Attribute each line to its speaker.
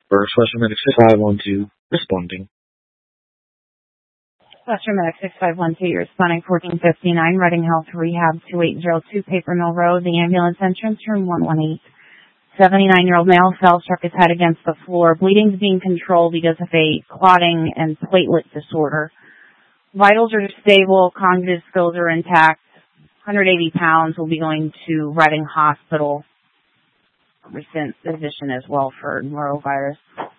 Speaker 1: First, Western Medic 6512, responding.
Speaker 2: Western Medic 6512, you're responding 1459, Reading Health Rehab 2802, Paper Mill Road, the ambulance entrance room 118. 79-year-old male fell, struck his head against the floor. Bleeding is being controlled because of a clotting and platelet disorder. Vitals are stable, cognitive skills are intact. 180 pounds will be going to Reading Hospital. Recent physician as well for norovirus.